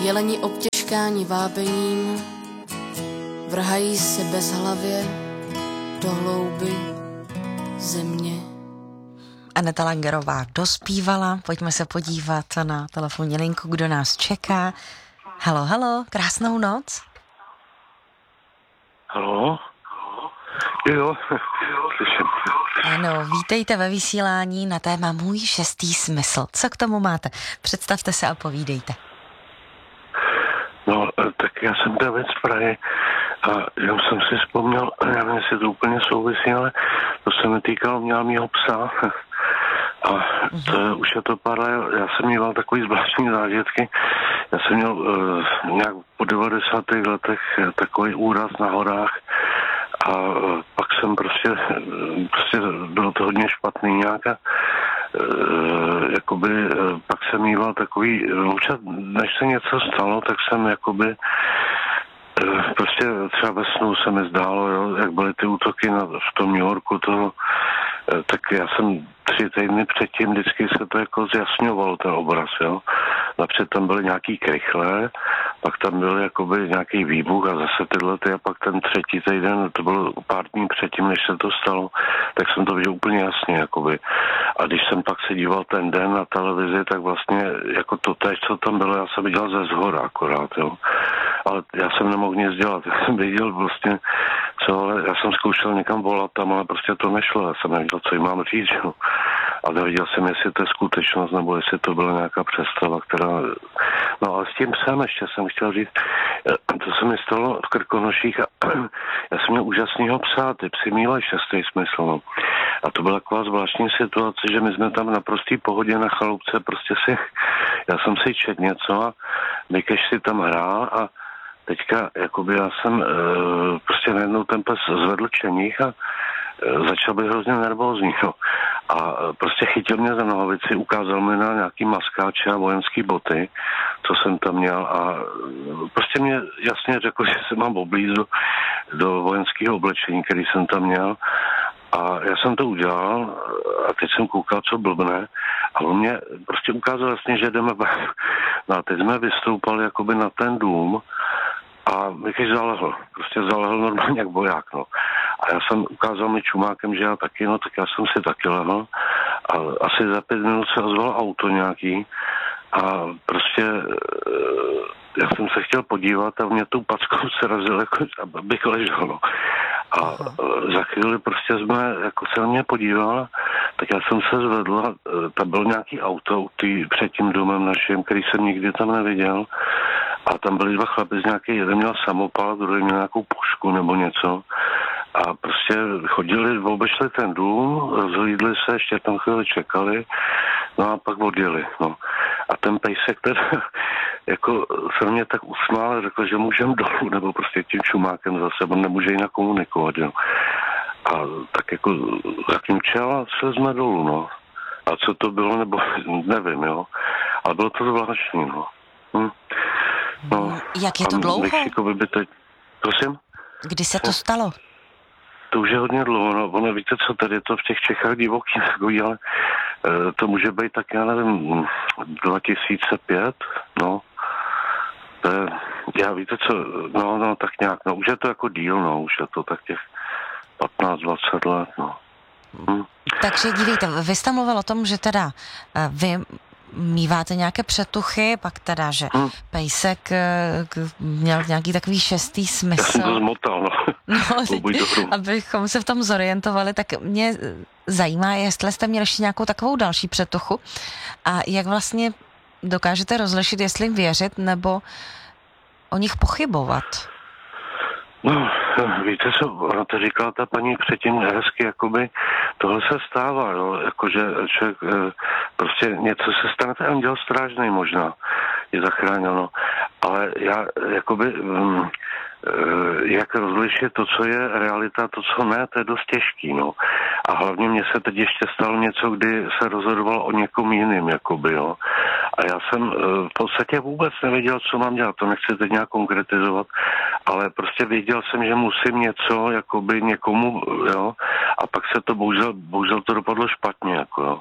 Jeleni obtěžkáni vábením vrhají se bezhlavě do hlouby země. Aneta Langerová dospívala, pojďme se podívat na telefonní linku, kdo nás čeká. Halo, halo, krásnou noc. Halo? Jo, slyším. Ano, vítejte ve vysílání na téma Můj šestý smysl. Co k tomu máte? Představte se a povídejte. No, tak já jsem David z Prahy a jenom jsem si vzpomněl, já nevím, jestli to úplně souvisí, ale to se mi týkalo mýho psa. A to, už je to pár let, já jsem měl takový zvláštní zážitky. Já jsem měl nějak po 90. letech takový úraz na horách a pak jsem prostě bylo to hodně špatný nějak a jakoby pak jsem mýval takový, než se něco stalo, tak jsem jakoby prostě třeba ve snu se mi zdálo, jo, jak byly ty útoky v tom New Yorku, tak já jsem 3 týdny předtím vždycky se to jako zjasňovalo ten obraz, jo. Napřed tam byly nějaký krychle, pak tam byl jakoby nějaký výbuch a zase tyhle a pak ten 3. týden, to bylo pár dní předtím, než se to stalo, tak jsem to viděl úplně jasně, jakoby. A když jsem pak se díval ten den na televizi, tak vlastně jako to též, co tam bylo, já jsem viděl ze zhora akorát, jo. Ale já jsem nemohl nic dělat, já jsem viděl vlastně, ale já jsem zkoušel někam volat tam, ale prostě to nešlo, já jsem nevěděl, co jim mám říct, jo. A nevěděl jsem, jestli to je skutečnost, nebo jestli to byla nějaká představa, která... No ale s tím psem ještě jsem chtěl říct, to se mi stalo v Krkonoších a já jsem měl úžasnýho psa, ty psi mívají šestý smysl, no. A to byla taková zvláštní situace, že my jsme tam na prostý pohodě na chalupce, prostě já jsem si čet něco a Mikeš si tam hrál a teďka, jakoby já jsem prostě najednou ten pes zvedl čeních a začal být hrozně nervózní, no. A prostě chytil mě za nohavici, ukázal mi na nějaký maskáče a vojenský boty, co jsem tam měl a prostě mě jasně řekl, že se mám oblízt do vojenského oblečení, který jsem tam měl. A já jsem to udělal a teď jsem koukal, co blbne a on mě prostě ukázal jasně, že jdeme. No a teď jsme vystoupali jakoby na ten dům a Mikeš zalehl normálně jak voják, no. A já jsem ukázal mi čumákem, že já taky, no, tak já jsem si taky lehl a asi za 5 minut se ozval auto nějaký a prostě já jsem se chtěl podívat a mě tou packou se razil, jako, abych ležel, no. A za chvíli prostě jsme, jako se na mě podíval, tak já jsem se zvedl a tam byl nějaký auto před tím domem naším, který jsem nikdy tam neviděl. A tam byli 2 chlapi z nějaký, jeden měl samopal, druhý měl nějakou pušku nebo něco. A prostě obešli ten dům, rozhlídli se, ještě tam chvíli čekali, no a pak odjeli, no. A ten pejsek teda, jako se mě tak usmál, řekl, že můžem dolů, nebo prostě tím čumákem zase, on nemůže jinak komunikovat, jo. A tak jako zakňučel a šli jsme dolů, no. A co to bylo, nebo nevím, jo. Ale bylo to zvláštní, no. No. Jak je to dlouho? By teď... Prosím? Kdy se to stalo? To už je hodně dlouho, no. Ono, víte co, tady je to v těch Čechách divoký takový, ale to může být tak, já nevím, 2005, no. Já víte co, no, tak nějak, no, už je to jako díl, no, už je to tak těch 15-20 let, no. Takže dívejte, vy jste mluvil o tom, že teda vy míváte nějaké přetuchy, pak teda, že pejsek měl nějaký takový šestý smysl. Já jsem to zmotal, no. Abychom se v tom zorientovali, tak mě zajímá, jestli jste měli ještě nějakou takovou další přetuchu a jak vlastně dokážete rozlišit, jestli jim věřit nebo o nich pochybovat. No, víte co, ona to říkala ta paní předtím hezky, jakoby tohle se stává, jo, jakože člověk prostě něco se stane, ten děl strážnej možná je zachráněno, ale já jakoby jak rozlišit to, co je realita, to, co ne, to je dost těžký, no. A hlavně mně se teď ještě stalo něco, kdy se rozhodovalo o někom jiným, jakoby, jo. A já jsem v podstatě vůbec nevěděl, co mám dělat, to nechci teď nějak konkretizovat, ale prostě věděl jsem, že musím něco, jakoby někomu, jo, a pak se to bohužel to dopadlo špatně, jako, jo.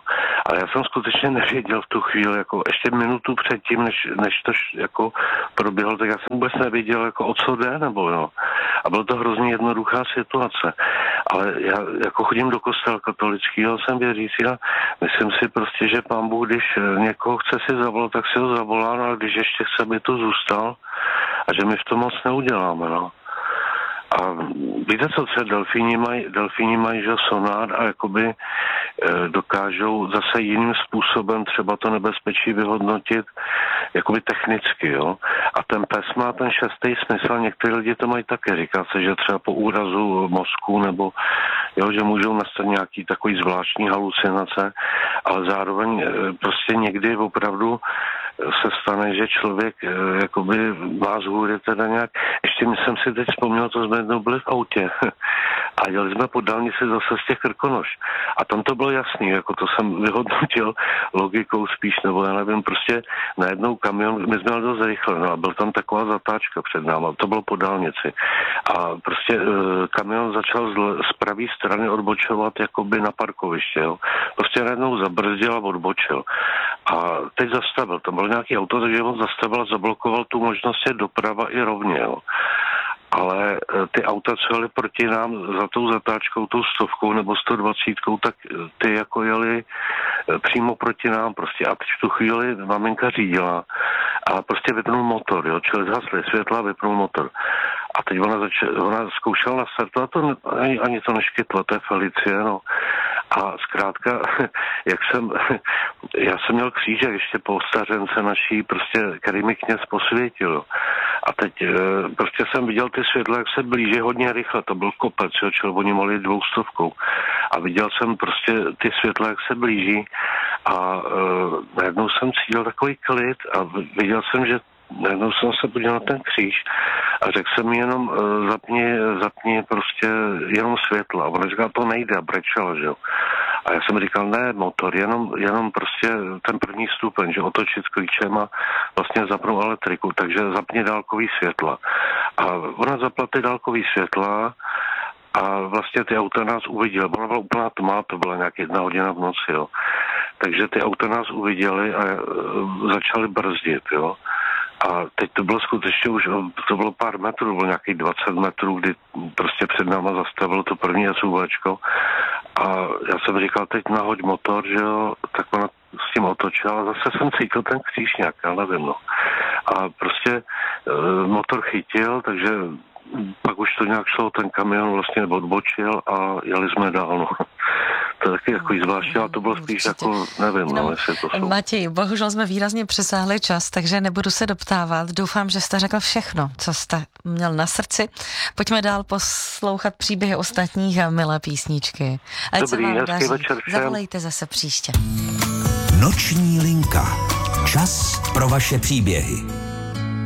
Ale já jsem skutečně nevěděl v tu chvíli, jako ještě minutu předtím, než to jako proběhlo, tak já jsem vůbec nevěděl, jako o co jde, nebo jo. A bylo to hrozně jednoduchá situace. Ale já jako chodím do kostela katolického, jsem věřící a myslím si prostě, že Pán Bůh, když někoho chce si zavolat, tak si ho zavolá, no, ale když ještě chce, aby tu zůstal a že my v tom moc neuděláme, no. A víte co, třeba delfíni mají že sonár a jakoby dokážou zase jiným způsobem třeba to nebezpečí vyhodnotit jakoby technicky, jo. A ten pes má ten šestý smysl, někteří lidi to mají také, říká se, že třeba po úrazu mozku nebo jo, že můžou nastat nějaký takový zvláštní halucinace, ale zároveň prostě někdy opravdu se stane, že člověk jakoby má z hůry teda nějak, ještě jsem si teď vzpomněl, co jsme jednou byli v autě a jeli jsme po dálnici zase z těch Krkonoš a tam to bylo jasný, jako to jsem vyhodnotil logikou spíš, nebo já nevím, prostě najednou kamion, my jsme jeli dost rychle, no a byl tam taková zatáčka před náma, to bylo po dálnici a prostě kamion začal z pravé strany odbočovat jakoby na parkoviště, jo. Prostě najednou zabrzdil a odbočil a teď zastavil, tam byl nějaký auto, takže on zastavil a zablokoval tu možnost je doprava i rovně, jo. Ale ty auta, co jeli proti nám za tou zatáčkou, tou 100 nebo 120, tak ty jako jeli přímo proti nám prostě. A teď v tu chvíli maminka řídila a prostě vypnul motor, jo, čili zhasly světla a vypnul motor. A teď ona zkoušela nastartovat, to ani to neškytlo, to je Felicie, no. A zkrátka, já jsem měl křížek ještě po stařence naší, prostě, který mi kněz posvětil. A teď prostě jsem viděl ty světla, jak se blíží hodně rychle, to byl kopec, jo, čili oni mohli 200. A viděl jsem prostě ty světla, jak se blíží a najednou jsem cítil takový klid a viděl jsem, že najednou jsem se podíval na ten kříž a řekl jsem jenom zapni prostě jenom světla. A ona říkala, to nejde, a brečela, že jo. A já jsem říkal, ne, motor, jenom prostě ten první stupeň, že otočit klíčem a vlastně zapnout elektriku, takže zapni dálkový světla. A ona zapla ty dálkový světla a vlastně ty auta nás uviděly. Ona byla úplná tma, to byla nějak 1 hodina v noci, jo. Takže ty auta nás uviděly a začaly brzdit, jo. A teď to bylo skutečně už, to bylo pár metrů, bylo nějakých 20 metrů, kdy prostě před náma zastavilo to první SUVčko. A já jsem říkal, teď nahoď motor, že jo, tak ona s tím otočila a zase jsem cítil ten kříž nějak, já nevím, no. A prostě motor chytil, takže pak už to nějak šlo, ten kamion vlastně odbočil a jeli jsme dál, no. To je taky jako zvláštní, ale to bylo spíš jako, nevím, no, jestli to jsou. Matěj, bohužel jsme výrazně přesáhli čas, takže nebudu se doptávat. Doufám, že jste řekl všechno, co jste měl na srdci. Pojďme dál poslouchat příběhy ostatních a milé písničky. Dobrý, hezký večer všem. Zavolejte zase příště. Noční linka. Čas pro vaše příběhy.